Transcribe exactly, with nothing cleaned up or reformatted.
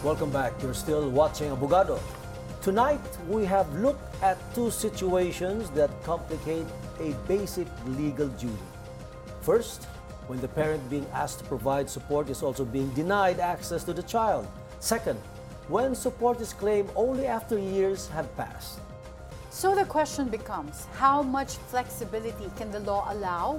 Welcome back. You're still watching Abogado. Tonight, we have looked at two situations that complicate a basic legal duty. First, when the parent being asked to provide support is also being denied access to the child. Second, when support is claimed only after years have passed. So the question becomes, how much flexibility can the law allow